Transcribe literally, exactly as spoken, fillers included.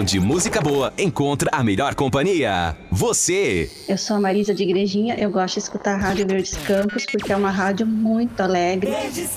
Onde música boa encontra a melhor companhia. Você. Eu sou a Marisa de Igrejinha, eu gosto de escutar a Rádio Verdes Campos porque é uma rádio muito alegre.